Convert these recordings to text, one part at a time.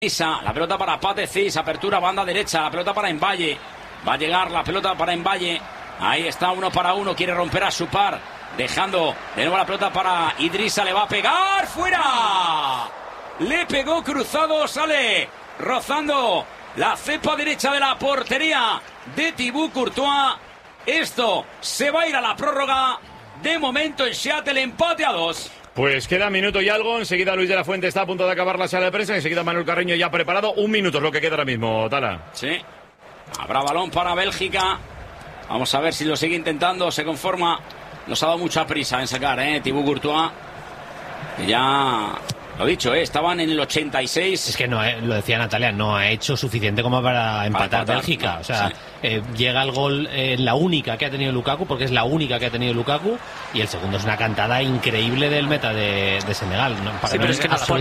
La pelota para Patecic, apertura banda derecha, la pelota para Envalle. Va a llegar la pelota para Envalle. Ahí está, 1 para 1, quiere romper a su par, dejando de nuevo la pelota para Idrissa, le va a pegar, ¡fuera! Le pegó cruzado, sale rozando la cepa derecha de la portería de Thibaut Courtois. Esto se va a ir a la prórroga. De momento en Seattle, empate a 2. Pues queda minuto y algo, enseguida Luis de la Fuente está a punto de acabar la sala de prensa, enseguida Manuel Carreño ya preparado, 1 minuto es lo que queda ahora mismo, Tala. Sí, habrá balón para Bélgica, vamos a ver si lo sigue intentando, se conforma, nos ha dado mucha prisa en sacar, Thibaut Courtois, que ya, lo dicho, estaban en el 86. Es que no, lo decía Natalia, no ha hecho suficiente como para empatar Bélgica, no, o sea, sí. Llega el gol, la única que ha tenido Lukaku, porque es la única que ha tenido Lukaku, y el segundo es una cantada increíble del meta de Senegal, ¿no? Para sí, pero es que nos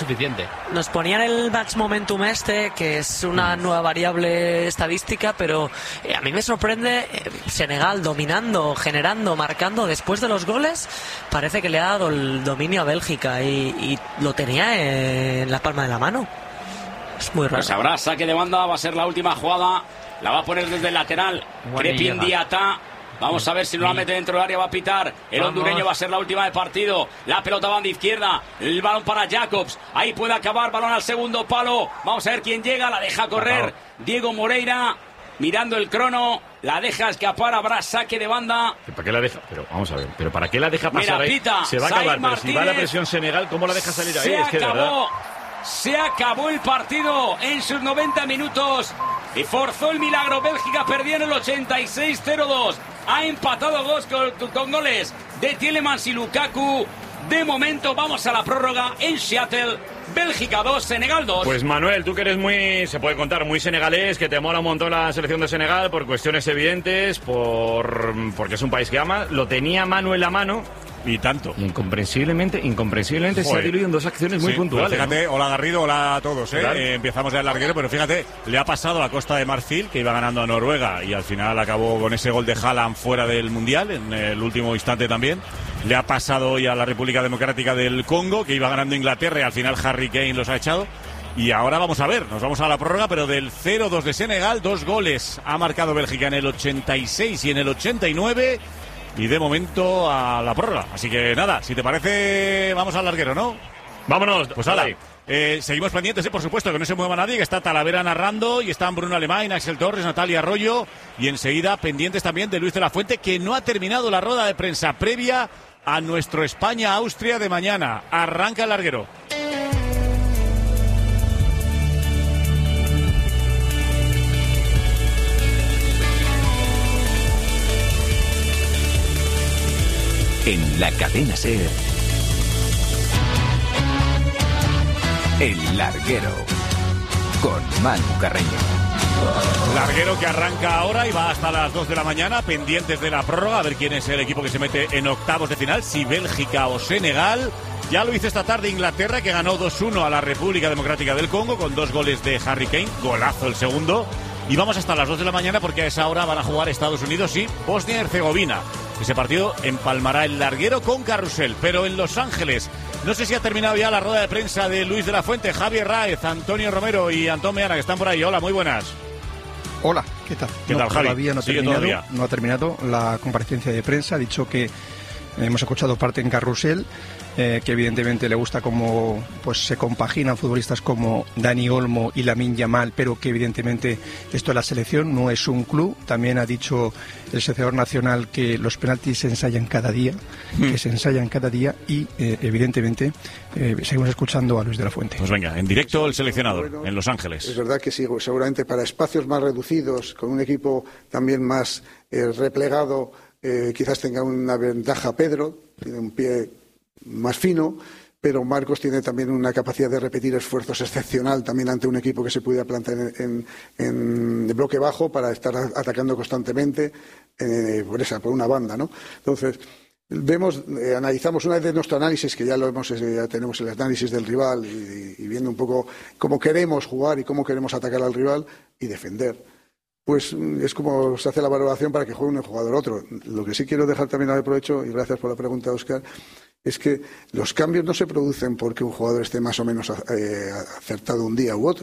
ponían el max momentum que es una nueva variable estadística, pero a mí me sorprende Senegal dominando, generando, marcando después de los goles. Parece que le ha dado el dominio a Bélgica y lo tenía en la palma de la mano. Es muy raro. Pues habrá saque de banda, va a ser la última jugada, la va a poner desde el lateral Crépin Diatta. Vamos a ver si no la mete dentro del área, va a pitar el hondureño, va a ser la última de partido. La pelota banda izquierda, el balón para Jacobs, ahí puede acabar, balón al segundo palo, vamos a ver quién llega, la deja correr Diego Moreira, mirando el crono, la deja escapar, habrá saque de banda. ¿Para qué la deja? Pero vamos a ver, ¿pero para qué la deja pasar? Mira, ahí? Pita, se va a acabar, pero si va la presión Senegal, ¿cómo la deja salir ahí? Es que de verdad... Se acabó el partido en sus 90 minutos y forzó el milagro. Bélgica perdió en el 86-0-2. Ha empatado 2 con goles de Tielemans y Lukaku. De momento vamos a la prórroga en Seattle. Bélgica 2, Senegal 2. Pues Manuel, tú que eres muy, se puede contar, muy senegalés, que te mola un montón la selección de Senegal por cuestiones evidentes, porque es un país que ama. Lo tenía Manu en la mano. Y tanto. Incomprensiblemente se ha diluido en 2 acciones muy puntuales. Fíjate, ¿no? Hola Garrido, hola a todos. Claro. Empezamos ya el larguero, pero fíjate, le ha pasado a Costa de Marfil, que iba ganando a Noruega y al final acabó con ese gol de Haaland fuera del Mundial, en el último instante también. Le ha pasado hoy a la República Democrática del Congo, que iba ganando Inglaterra y al final Harry Kane los ha echado. Y ahora vamos a ver, nos vamos a la prórroga, pero del 0-2 de Senegal, 2 goles ha marcado Bélgica en el 86 y en el 89. Y de momento a la prórroga. Así que nada, si te parece, vamos al larguero, ¿no? Vámonos. Pues hala. Seguimos pendientes, por supuesto, que no se mueva nadie, que está Talavera narrando y están Bruno Alemán, Axel Torres, Natalia Arroyo y enseguida pendientes también de Luis de la Fuente, que no ha terminado la rueda de prensa previa a nuestro España-Austria de mañana. Arranca el larguero. En la cadena SER, El Larguero, con Manu Carreño. Larguero que arranca ahora y va hasta las 2 de la mañana, pendientes de la prórroga, a ver quién es el equipo que se mete en octavos de final, si Bélgica o Senegal. Ya lo hizo esta tarde Inglaterra, que ganó 2-1 a la República Democrática del Congo, con 2 goles de Harry Kane, golazo el segundo. Y vamos hasta las 2 de la mañana porque a esa hora van a jugar Estados Unidos y Bosnia y Herzegovina. Ese partido empalmará el larguero con carrusel, pero en Los Ángeles. No sé si ha terminado ya la rueda de prensa de Luis de la Fuente, Javier Raez, Antonio Romero y Antón Meana, que están por ahí. Hola, muy buenas. Hola, ¿qué tal? ¿Qué tal, Javi? Todavía no ha terminado la comparecencia de prensa. Ha dicho que hemos escuchado parte en carrusel, que evidentemente le gusta cómo pues se compaginan futbolistas como Dani Olmo y Lamine Yamal, pero que evidentemente esto es la selección, no es un club. También ha dicho el seleccionador nacional que los penaltis se ensayan cada día, y evidentemente seguimos escuchando a Luis de la Fuente. Pues venga, en directo el seleccionador en Los Ángeles. Es verdad que sí, seguramente para espacios más reducidos, con un equipo también más replegado, quizás tenga una ventaja Pedro, tiene un pie más fino, pero Marcos tiene también una capacidad de repetir esfuerzos excepcional también ante un equipo que se pudiera plantar en bloque bajo para estar atacando constantemente por una banda, ¿no? Entonces, analizamos una vez de nuestro análisis, que ya tenemos el análisis del rival y viendo un poco cómo queremos jugar y cómo queremos atacar al rival y defender. Pues es como se hace la valoración para que juegue un jugador otro. Lo que sí quiero dejar también al provecho, y gracias por la pregunta, Óscar, es que los cambios no se producen porque un jugador esté más o menos acertado un día u otro.